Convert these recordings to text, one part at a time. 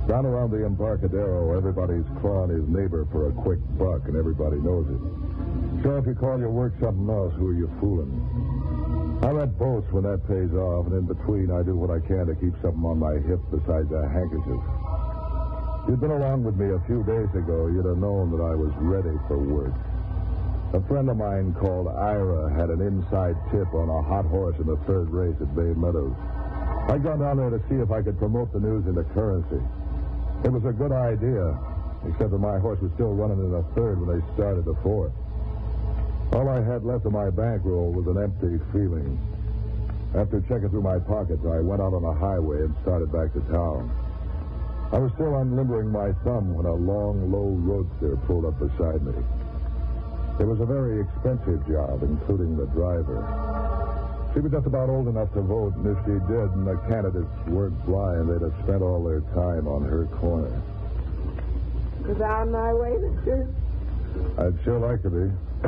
Down around the Embarcadero, everybody's clawing his neighbor for a quick buck, and everybody knows it. So if you call your work something else, who are you fooling? I rent boats when that pays off, and in between, I do what I can to keep something on my hip besides a handkerchief. If you'd been along with me a few days ago, you'd have known that I was ready for work. A friend of mine called Ira had an inside tip on a hot horse in the third race at Bay Meadows. I'd gone down there to see if I could promote the news into currency. It was a good idea, except that my horse was still running in the third when they started the fourth. All I had left of my bankroll was an empty feeling. After checking through my pockets, I went out on the highway and started back to town. I was still unlimbering my thumb when a long, low roadster pulled up beside me. It was a very expensive job, including the driver. She was just about old enough to vote, and if she did, and the candidates weren't blind, they'd have spent all their time on her corner. Is on my way, mister? I'd sure like to be.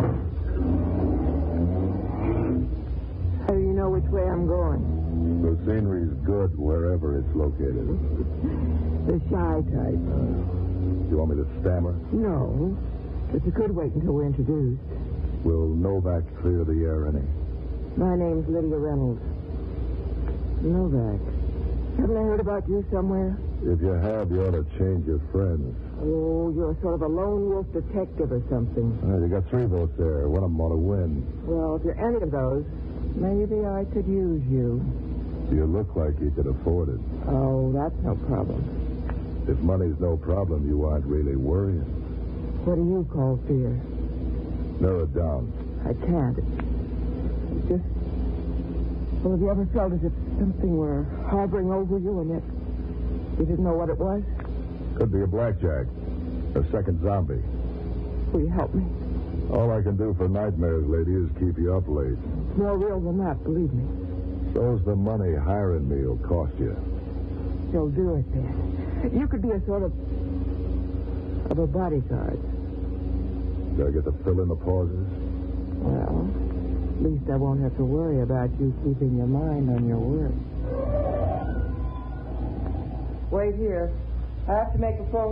How do you know which way I'm going? The scenery's good wherever it's located. The shy type. You want me to stammer? No, but you could wait until we're introduced. Will Novak clear the air any? My name's Lydia Reynolds. Novak. Haven't I heard about you somewhere? If you have, you ought to change your friends. Oh, you're sort of a lone wolf detective or something. You got 3 votes there. One of them ought to win. Well, if you're any of those, maybe I could use you. You look like you could afford it. Oh, that's no problem. If money's no problem, you aren't really worrying. What do you call fear? Narrow it down. I can't. It's just... Well, have you ever felt as if something were hovering over you and yet you didn't know what it was? Could be a blackjack. A second zombie. Will you help me? All I can do for nightmares, lady, is keep you up late. More real than that, believe me. So's the money hiring me will cost you. You'll do it then. You could be a sort of a bodyguard. Do I get to fill in the pauses? Well, at least I won't have to worry about you keeping your mind on your work. Wait here. I have to make a phone